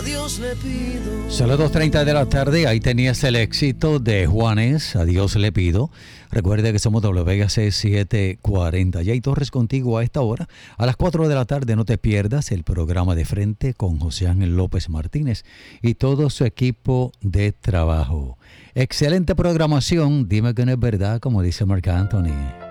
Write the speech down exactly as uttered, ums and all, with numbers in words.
a Dios le pido. Son las dos treinta de la tarde, ahí tenías el éxito de Juanes, a Dios le pido. Recuerde que somos W K C setecientos cuarenta. Jay Torres contigo a esta hora. A las cuatro de la tarde no te pierdas el programa De Frente con José Ángel López Martínez y todo su equipo de trabajo. Excelente programación, dime que no es verdad, como dice Marc Anthony.